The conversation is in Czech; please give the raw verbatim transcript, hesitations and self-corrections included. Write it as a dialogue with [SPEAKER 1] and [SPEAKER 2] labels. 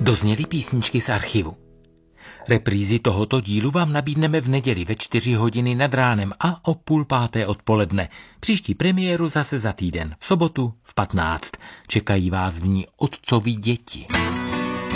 [SPEAKER 1] Dozněly písničky z archivu. Reprízy tohoto dílu vám nabídneme v neděli ve čtyři hodiny nad ránem a o půl páté odpoledne. Příští premiéru zase za týden, v sobotu v patnáct. Čekají vás v ní otcovi děti.